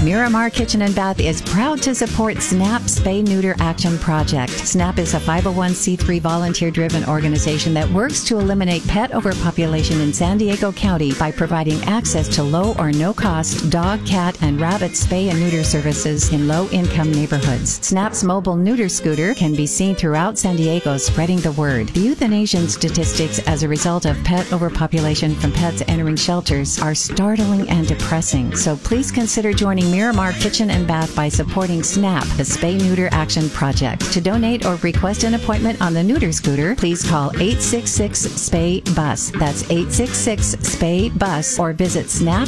Miramar Kitchen and Bath is proud to support SNAP Spay Neuter Action Project. SNAP is a 501c3 volunteer-driven organization that works to eliminate pet overpopulation in San Diego County by providing access to low or no-cost dog, cat, and rabbit spay and neuter services in low-income neighborhoods. SNAP's mobile neuter scooter can be seen throughout San Diego, spreading the word. The euthanasia statistics as a result of pet overpopulation from pets entering shelters are startling and depressing. So please consider joining Miramar Kitchen and Bath by supporting SNAP, the Spay Neuter Action Project. To donate or request an appointment on the neuter scooter, please call 866-SPAY-BUS. That's 866-SPAY-BUS, or visit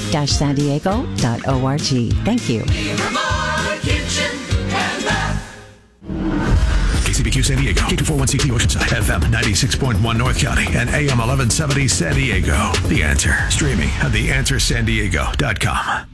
snap-sandiego.org. Thank you. Miramar Kitchen and Bath. KCBQ San Diego, K241CT Oceanside, FM 96.1 North County, and AM 1170 San Diego. The Answer, streaming at theanswersandiego.com.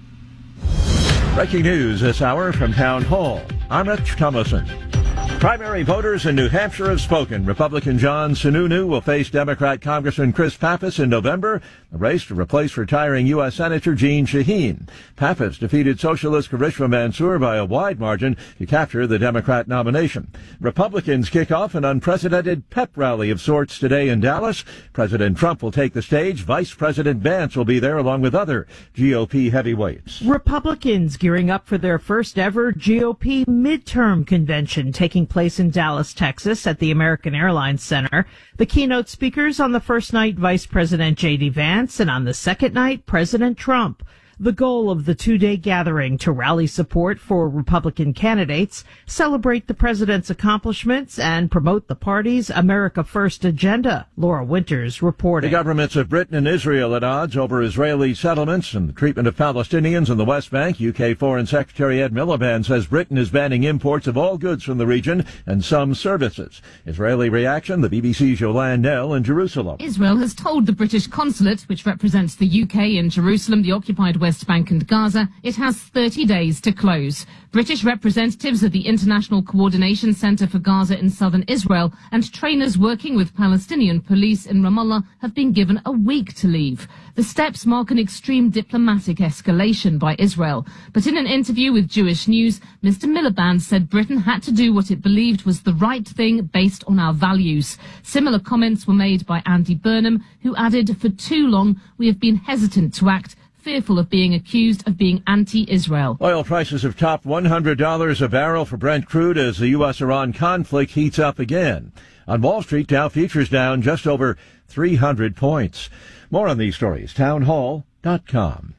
Breaking news this hour from Town Hall. I'm Rich Thomason. Primary voters in New Hampshire have spoken. Republican John Sununu will face Democrat Congressman Chris Pappas in November, a race to replace retiring U.S. Senator Jeanne Shaheen. Pappas defeated Socialist Karishma Mansour by a wide margin to capture the Democrat nomination. Republicans kick off an unprecedented pep rally of sorts today in Dallas. President Trump will take the stage. Vice President Vance will be there along with other GOP heavyweights. Republicans gearing up for their first ever GOP midterm convention taking place in Dallas, Texas at the American Airlines Center. The keynote speakers on the first night, Vice President J.D. Vance, and on the second night, President Trump. The goal of the two-day gathering to rally support for Republican candidates, celebrate the president's accomplishments, and promote the party's America First agenda. Laura Winters reporting. The governments of Britain and Israel at odds over Israeli settlements and the treatment of Palestinians in the West Bank. UK Foreign Secretary Ed Miliband says Britain is banning imports of all goods from the region and some services. Israeli reaction, the BBC's Yolande Nell in Jerusalem. Israel has told the British consulate, which represents the UK in Jerusalem, the occupied West Bank and Gaza, it has 30 days to close. British representatives at the International Coordination Centre for Gaza in southern Israel and trainers working with Palestinian police in Ramallah have been given a week to leave. The steps mark an extreme diplomatic escalation by Israel. But in an interview with Jewish News, Mr. Miliband said Britain had to do what it believed was the right thing based on our values. Similar comments were made by Andy Burnham, who added, "For too long, we have been hesitant to act, fearful of being accused of being anti-Israel." Oil prices have topped $100 a barrel for Brent crude as the U.S.-Iran conflict heats up again. On Wall Street, Dow futures down just over 300 points. More on these stories, townhall.com.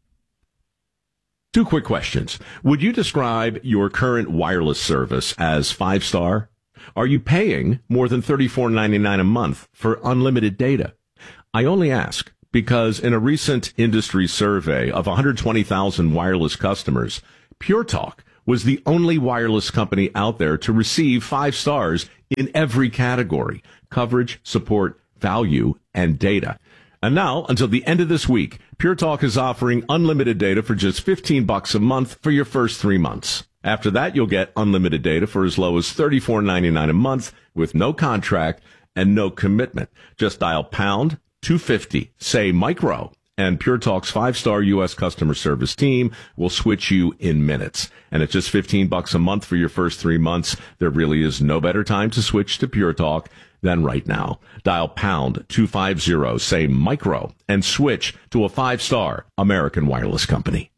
Two quick questions. Would you describe your current wireless service as 5-star? Are you paying more than $34.99 a month for unlimited data? I only ask because in a recent industry survey of 120,000 wireless customers, Pure Talk was the only wireless company out there to receive 5 stars in every category: coverage, support, value, and data. And now, until the end of this week, Pure Talk is offering unlimited data for just $15 a month for your first 3 months. After that, you'll get unlimited data for as low as $34.99 a month with no contract and no commitment. Just dial pound 250, say micro, and Pure Talk's 5-star U.S. customer service team will switch you in minutes. And at just $15 a month for your first 3 months, there really is no better time to switch to Pure Talk than right now. Dial pound 250, say micro, and switch to a 5-star American wireless company.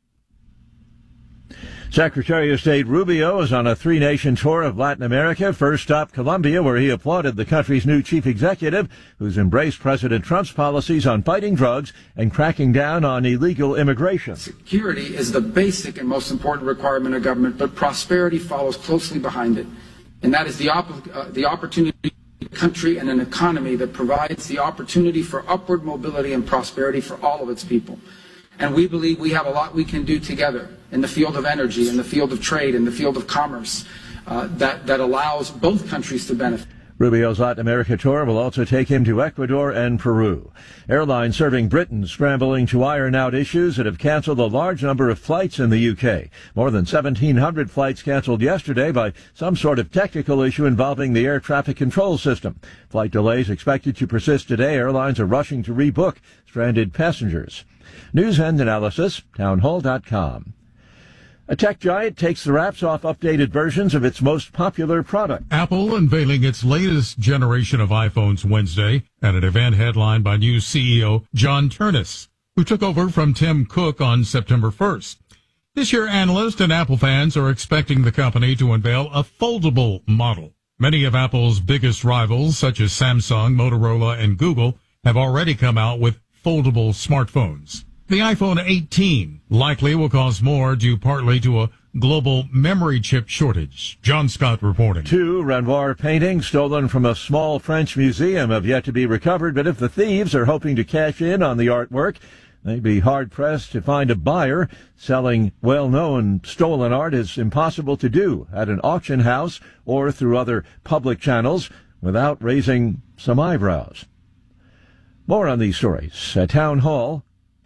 Secretary of State Rubio is on a 3-nation tour of Latin America. First stop, Colombia, where he applauded the country's new chief executive, who's embraced President Trump's policies on fighting drugs and cracking down on illegal immigration. Security is the basic and most important requirement of government, but prosperity follows closely behind it. And that is the opportunity country and an economy that provides the opportunity for upward mobility and prosperity for all of its people. And we believe we have a lot we can do together in the field of energy, in the field of trade, in the field of commerce, that allows both countries to benefit. Rubio's Latin America tour will also take him to Ecuador and Peru. Airlines serving Britain scrambling to iron out issues that have canceled a large number of flights in the UK. More than 1,700 flights canceled yesterday by some sort of technical issue involving the air traffic control system. Flight delays expected to persist today. Airlines are rushing to rebook stranded passengers. News and analysis, townhall.com. A tech giant takes the wraps off updated versions of its most popular product. Apple unveiling its latest generation of iPhones Wednesday at an event headlined by new CEO John Ternus, who took over from Tim Cook on September 1st. This year, analysts and Apple fans are expecting the company to unveil a foldable model. Many of Apple's biggest rivals, such as Samsung, Motorola, and Google, have already come out with foldable smartphones. The iPhone 18 likely will cost more due partly to a global memory chip shortage. John Scott reporting. 2 Renoir paintings stolen from a small French museum have yet to be recovered, but if the thieves are hoping to cash in on the artwork, they'd be hard-pressed to find a buyer. Selling well-known stolen art is impossible to do at an auction house or through other public channels without raising some eyebrows. More on these stories at townhall.com.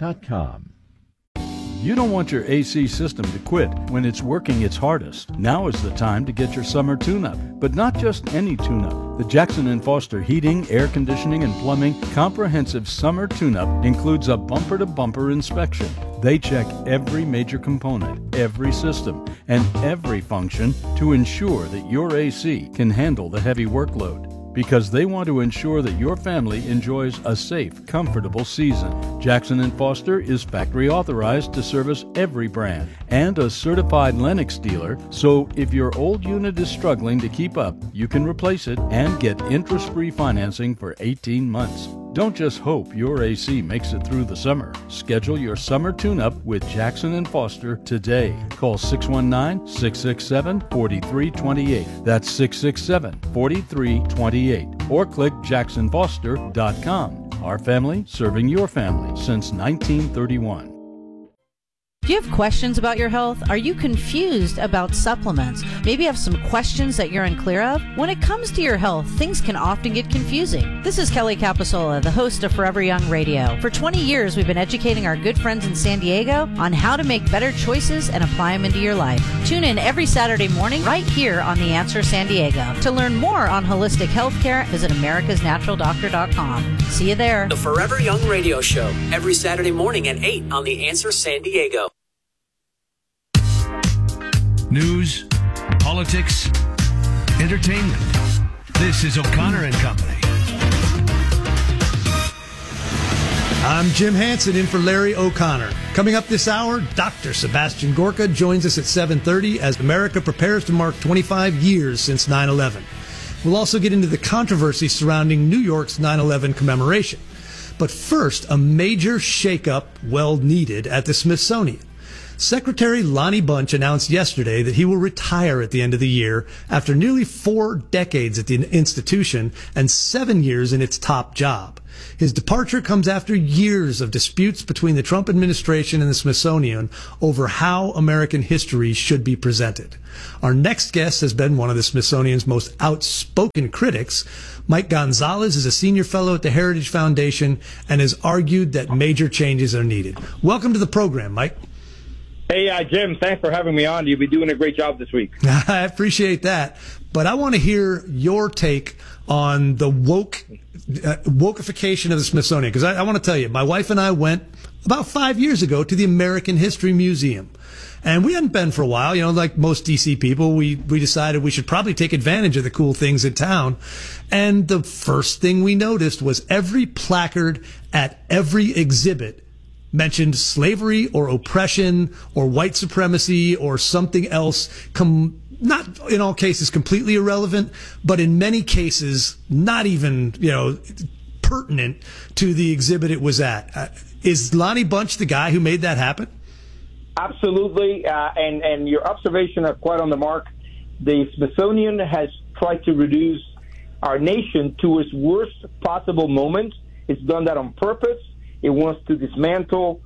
You don't want your AC system to quit when it's working its hardest. Now is the time to get your summer tune-up, but not just any tune-up. The Jackson & Foster Heating, Air Conditioning, and Plumbing Comprehensive Summer Tune-Up includes a bumper-to-bumper inspection. They check every major component, every system, and every function to ensure that your AC can handle the heavy workload. Because they want to ensure that your family enjoys a safe, comfortable season. Jackson & Foster is factory authorized to service every brand and a certified Lennox dealer, so if your old unit is struggling to keep up, you can replace it and get interest-free financing for 18 months. Don't just hope your AC makes it through the summer. Schedule your summer tune-up with Jackson & Foster today. Call 619-667-4328. That's 667-4328. Or click jacksonfoster.com. Our family serving your family since 1931. Do you have questions about your health? Are you confused about supplements? Maybe you have some questions that you're unclear of? When it comes to your health, things can often get confusing. This is Kelly Capasola, the host of Forever Young Radio. For 20 years, we've been educating our good friends in San Diego on how to make better choices and apply them into your life. Tune in every Saturday morning right here on The Answer San Diego. To learn more on holistic health care, visit americasnaturaldoctor.com. See you there. The Forever Young Radio Show, every Saturday morning at 8 on The Answer San Diego. News, politics, entertainment. This is O'Connor and Company. I'm Jim Hansen in for Larry O'Connor. Coming up this hour, Dr. Sebastian Gorka joins us at 7:30 as America prepares to mark 25 years since 9/11. We'll also get into the controversy surrounding New York's 9/11 commemoration. But first, a major shakeup well needed at the Smithsonian. Secretary Lonnie Bunch announced yesterday that he will retire at the end of the year after nearly 4 decades at the institution and 7 years in its top job. His departure comes after years of disputes between the Trump administration and the Smithsonian over how American history should be presented. Our next guest has been one of the Smithsonian's most outspoken critics. Mike Gonzalez is a senior fellow at the Heritage Foundation and has argued that major changes are needed. Welcome to the program, Mike. Hey, Jim, thanks for having me on. You've been doing a great job this week. I appreciate that. But I want to hear your take on the wokeification of the Smithsonian. Because I want to tell you, my wife and I went about 5 years ago to the American History Museum. And we hadn't been for a while. You know, like most DC people, we decided we should probably take advantage of the cool things in town. And the first thing we noticed was every placard at every exhibit mentioned slavery or oppression or white supremacy or something else, not in all cases completely irrelevant, but in many cases not even, pertinent to the exhibit it was at. Is Lonnie Bunch the guy who made that happen? Absolutely, and your observation are quite on the mark. The Smithsonian has tried to reduce our nation to its worst possible moment. It's done that on purpose. It wants to dismantle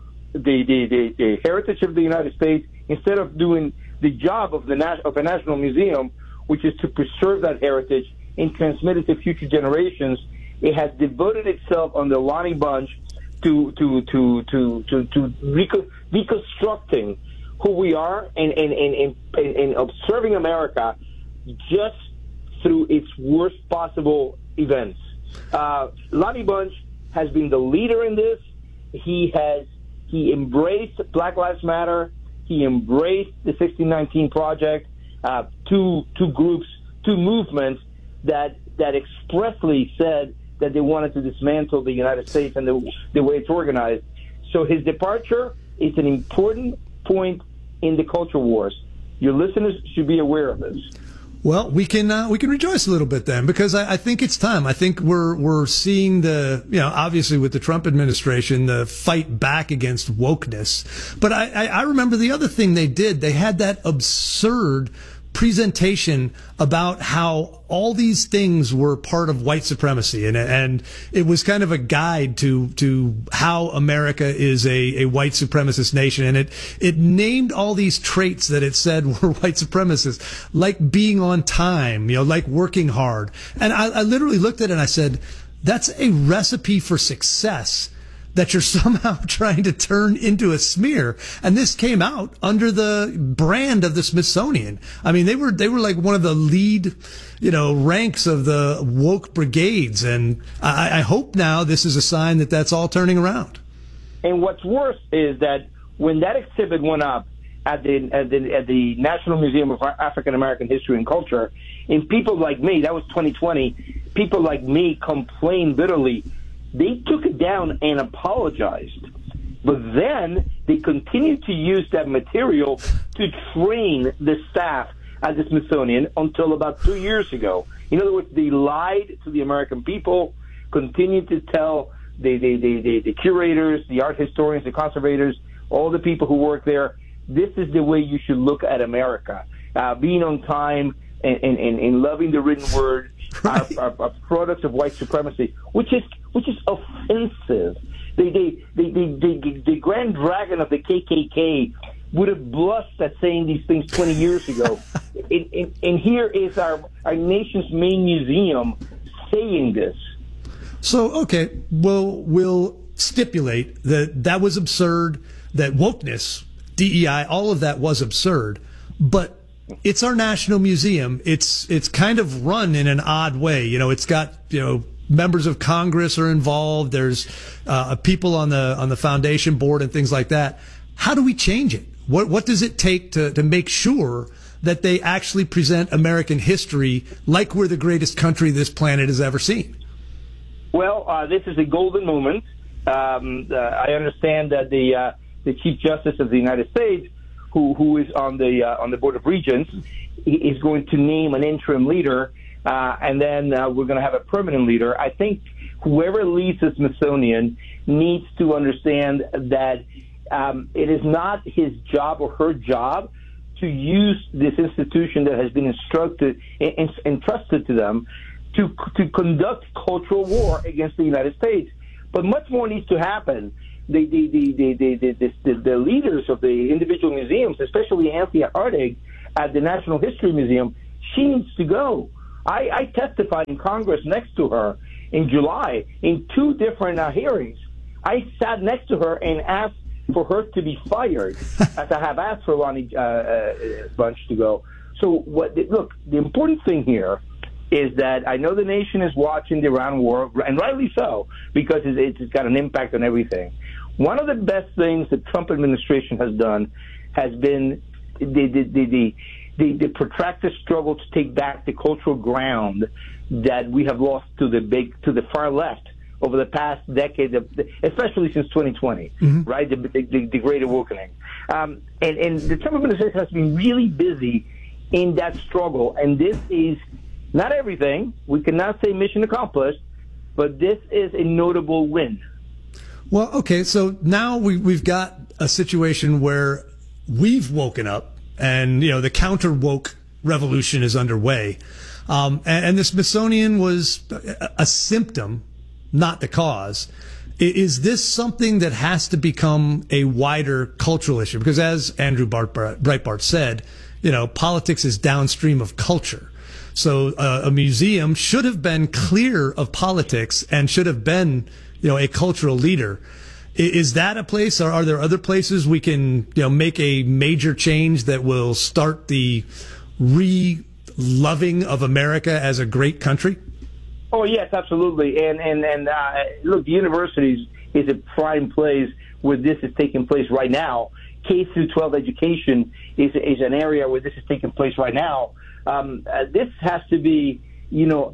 the heritage of the United States instead of doing the job of a national museum, which is to preserve that heritage and transmit it to future generations. It has devoted itself under Lonnie Bunch to reconstructing who we are and observing America just through its worst possible events. Lonnie Bunch has been the leader in this. He has He embraced Black Lives Matter. He embraced the 1619 Project, two groups, two movements that expressly said that they wanted to dismantle the United States and the way it's organized. So his departure is an important point in the culture wars. Your listeners should be aware of this. Well, we can rejoice a little bit then, because I think it's time. I think we're seeing obviously with the Trump administration, the fight back against wokeness. But I remember the other thing they did. They had that absurd presentation about how all these things were part of white supremacy, and it was kind of a guide to how America is a white supremacist nation, and it named all these traits that it said were white supremacists, like being on time, like working hard. And I literally looked at it and I said, that's a recipe for success that you're somehow trying to turn into a smear. And this came out under the brand of the Smithsonian. I mean, they were like one of the lead, ranks of the woke brigades. And I hope now this is a sign that that's all turning around. And what's worse is that when that exhibit went up at the National Museum of African American History and Culture, and people like me, that was 2020, people like me complained bitterly. They took it down and apologized. But then they continued to use that material to train the staff at the Smithsonian until about 2 years ago. In other words, they lied to the American people, continued to tell the curators, the art historians, the conservators, all the people who work there, this is the way you should look at America. Being on time and loving the written word are products of white supremacy, which is offensive. The Grand Dragon of the KKK would have blushed at saying these things 20 years ago. And here is our nation's main museum saying this. So, okay, we'll stipulate that was absurd, that wokeness, DEI, all of that was absurd, but it's our national museum. It's kind of run in an odd way. It's got, members of Congress are involved. There's people on the foundation board and things like that. How do we change it? What does it take to make sure that they actually present American history like we're the greatest country this planet has ever seen? Well, this is a golden moment. I understand that the Chief Justice of the United States, who is on the Board of Regents, is going to name an interim leader, and then we're going to have a permanent leader. I think whoever leads the Smithsonian needs to understand that it is not his job or her job to use this institution that has been entrusted to them to conduct cultural war against the United States. But much more needs to happen. The leaders of the individual museums, especially Anthea Hardig at the National History Museum, she needs to go. I testified in Congress next to her in July in 2 different hearings. I sat next to her and asked for her to be fired, as I have asked for Lonnie Bunch to go. So, look, the important thing here is that I know the nation is watching the Iran war, and rightly so, because it's got an impact on everything. One of the best things the Trump administration has done has been the protracted struggle to take back the cultural ground that we have lost to the far left over the past decade, especially since 2020, right? The Great Awakening. And the Trump administration has been really busy in that struggle, and this is not everything. We cannot say mission accomplished, but this is a notable win. Well, okay, so now we've got a situation where we've woken up, and the counter woke revolution is underway, and the Smithsonian was a symptom, not the cause. Is this something that has to become a wider cultural issue? Because as Andrew Breitbart said, politics is downstream of culture. So a museum should have been clear of politics and should have been, a cultural leader. Is that a place, or are there other places we can, make a major change that will start the re-loving of America as a great country? Oh, yes, absolutely. And look, the universities is a prime place where this is taking place right now. K through 12 education is an area where this is taking place right now. This has to be, you know,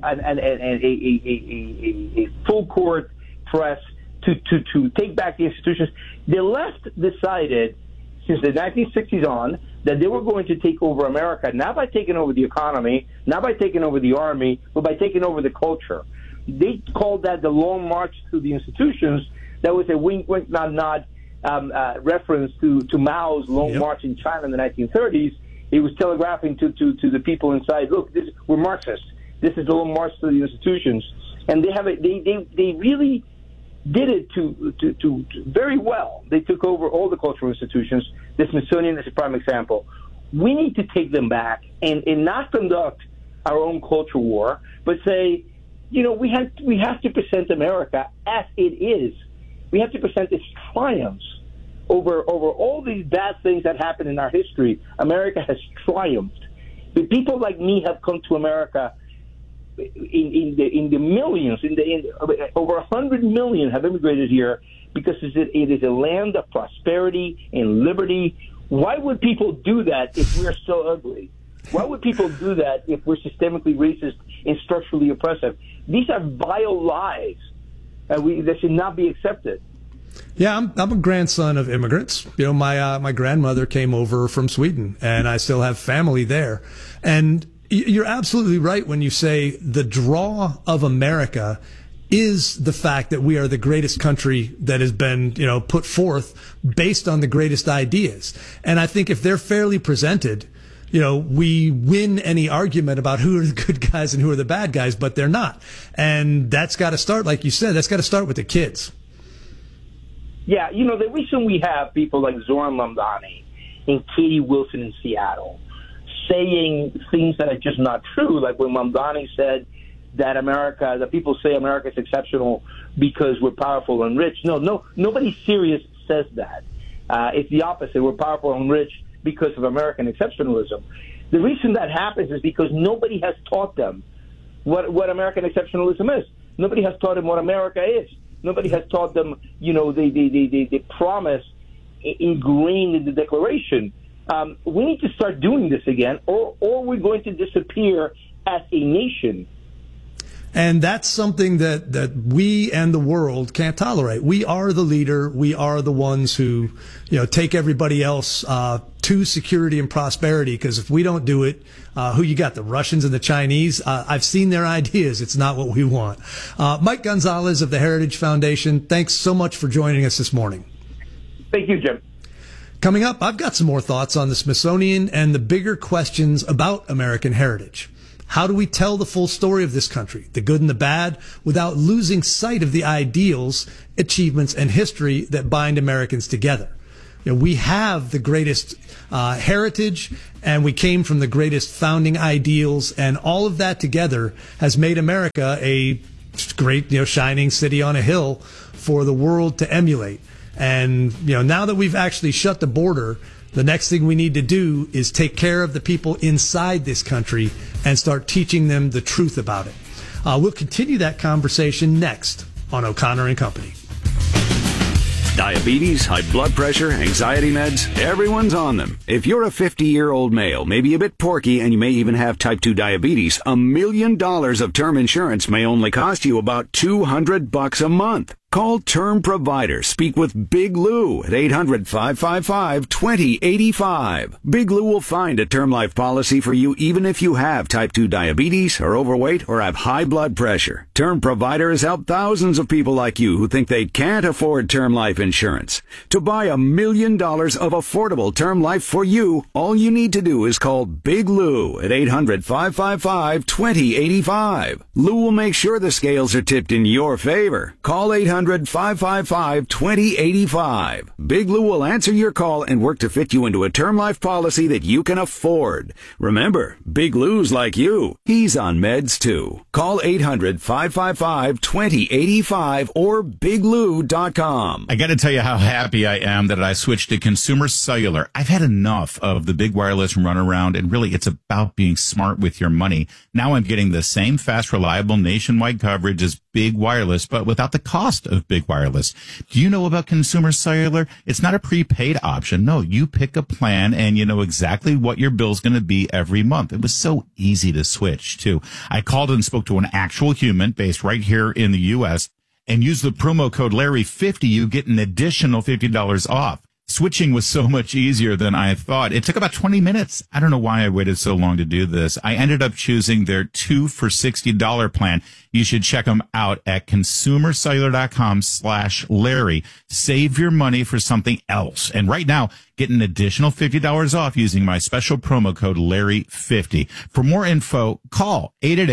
a full court press to take back the institutions. The left decided since the 1960s on that they were going to take over America, not by taking over the economy, not by taking over the army, but by taking over the culture. They called that the long march through the institutions. That was a wink, wink, nod, nod reference to Mao's long march in China in the 1930s. He was telegraphing to the people inside, look, we're Marxists. This is the long march through the institutions. And they really did it to very well. They took over all the cultural institutions. The Smithsonian is a prime example. We need to take them back and not conduct our own culture war, but say, you know, we have to present America as it is. We have to present its triumphs over all these bad things that happened in our history. America has triumphed. The people like me have come to America in the millions. Over 100 million have immigrated here because it is a land of prosperity and liberty. Why would people do that if we're so ugly? Why would people do that if we're systemically racist and structurally oppressive? These are vile lies that should not be accepted. Yeah, I'm a grandson of immigrants. You know, my grandmother came over from Sweden, and I still have family there. And you're absolutely right when you say the draw of America is the fact that we are the greatest country that has been, you know, put forth based on the greatest ideas. And I think if they're fairly presented, you know, we win any argument about who are the good guys and who are the bad guys, but they're not. And that's got to start, like you said, that's got to start with the kids. Yeah, you know, the reason we have people like Zoran Mamdani and Katie Wilson in Seattle saying things that are just not true, like when Mamdani said that people say America is exceptional because we're powerful and rich. No, nobody serious says that. It's the opposite. We're powerful and rich because of American exceptionalism. The reason that happens is because nobody has taught them what American exceptionalism is. Nobody has taught them what America is. Nobody has taught them, you know, the promise ingrained in the Declaration. We need to start doing this again, or we're going to disappear as a nation. And that's something that we and the world can't tolerate. We are the leader. We are the ones who, you know, take everybody else to security and prosperity. Because if we don't do it, who you got? The Russians and the Chinese? I've seen their ideas. It's not what we want. Mike Gonzalez of the Heritage Foundation, thanks so much for joining us this morning. Thank you, Jim. Coming up, I've got some more thoughts on the Smithsonian and the bigger questions about American heritage. How do we tell the full story of this country, the good and the bad, without losing sight of the ideals, achievements, and history that bind Americans together? You know, we have the greatest heritage, and we came from the greatest founding ideals, and all of that together has made America a great, you know, shining city on a hill for the world to emulate. And, you know, now that we've actually shut the border, the next thing we need to do is take care of the people inside this country and start teaching them the truth about it. We'll continue that conversation next on O'Connor and Company. Diabetes, high blood pressure, anxiety meds, everyone's on them. If you're a 50-year-old male, maybe a bit porky, and you may even have type 2 diabetes, $1 million of term insurance may only cost you about $200 a month. Call Term Provider. Speak with Big Lou at 800-555-2085. Big Lou will find a term life policy for you even if you have type 2 diabetes, are overweight, or have high blood pressure. Term Provider has helped thousands of people like you who think they can't afford term life insurance. To buy $1 million of affordable term life for you, all you need to do is call Big Lou at 800-555-2085. Lou will make sure the scales are tipped in your favor. Call 800-555-2085. Big Lou will answer your call and work to fit you into a term life policy that you can afford. Remember, Big Lou's like you. He's on meds too. Call 800-555-2085 or biglou.com. I got to tell you how happy I am that I switched to Consumer Cellular. I've had enough of the big wireless runaround, and really it's about being smart with your money. Now I'm getting the same fast, reliable nationwide coverage as big wireless, but without the cost of big wireless. Do you know about Consumer Cellular? It's not a prepaid option. No, you pick a plan and you know exactly what your bill's going to be every month. It was so easy to switch, too. I called and spoke to an actual human based right here in the U.S. and use the promo code Larry50. You get an additional $50 off. Switching was so much easier than I thought. It took about 20 minutes. I don't know why I waited so long to do this. I ended up choosing their 2 for $60 plan. You should check them out at consumercellular.com/Larry. Save your money for something else. And right now, get an additional $50 off using my special promo code Larry50. For more info, call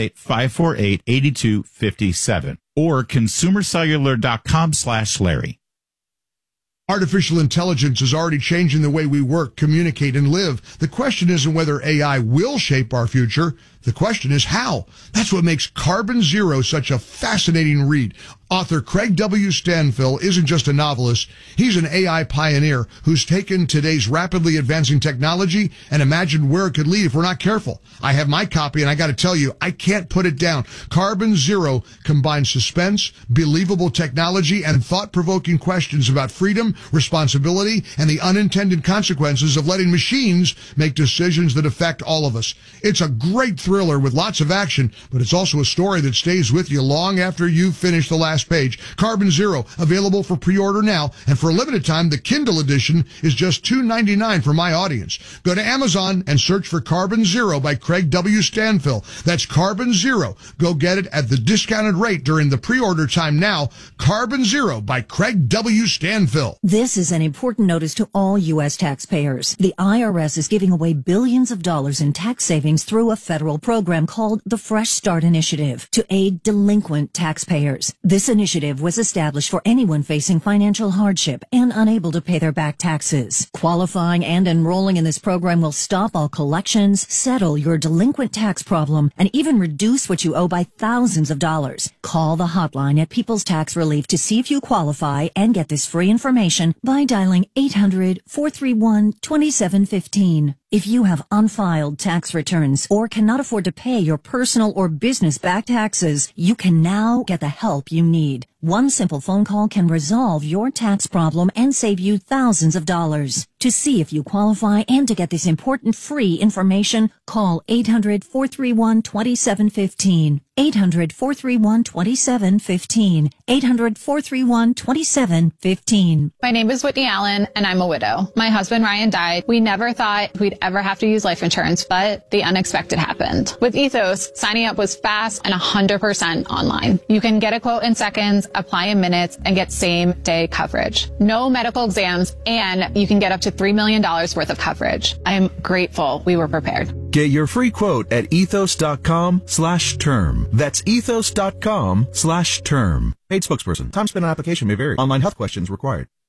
888-548-8257 or consumercellular.com/Larry. Artificial intelligence is already changing the way we work, communicate, and live. The question isn't whether AI will shape our future. The question is how. That's what makes Carbon Zero such a fascinating read. Author Craig W. Stanfill isn't just a novelist. He's an AI pioneer who's taken today's rapidly advancing technology and imagined where it could lead if we're not careful. I have my copy, and I got to tell you, I can't put it down. Carbon Zero combines suspense, believable technology, and thought-provoking questions about freedom, responsibility, and the unintended consequences of letting machines make decisions that affect all of us. It's a great thriller with lots of action, but it's also a story that stays with you long after you've finished the last page. Carbon Zero, available for pre-order now, and for a limited time, the Kindle edition is just $2.99 for my audience. Go to Amazon and search for Carbon Zero by Craig W. Stanfill. That's Carbon Zero. Go get it at the discounted rate during the pre-order time now. Carbon Zero by Craig W. Stanfill. This is an important notice to all U.S. taxpayers. The IRS is giving away billions of dollars in tax savings through a federal program called the Fresh Start Initiative to aid delinquent taxpayers. This initiative was established for anyone facing financial hardship and unable to pay their back taxes. Qualifying and enrolling in this program will stop all collections, settle your delinquent tax problem, and even reduce what you owe by thousands of dollars. Call the hotline at People's Tax Relief to see if you qualify and get this free information by dialing 800-431-2715. If you have unfiled tax returns or cannot afford to pay your personal or business back taxes, you can now get the help you need. One simple phone call can resolve your tax problem and save you thousands of dollars. To see if you qualify and to get this important free information, call 800-431-2715. 800-431-2715. 800-431-2715. My name is Whitney Allen, and I'm a widow. My husband, Ryan, died. We never thought we'd ever have to use life insurance, but the unexpected happened. With Ethos, signing up was fast and 100% online. You can get a quote in seconds, apply in minutes, and get same-day coverage. No medical exams, and you can get up to $3 million worth of coverage. I am grateful we were prepared. Get your free quote at ethos.com/term. That's ethos.com/term. Paid spokesperson. Time spent on application may vary. Online health questions required.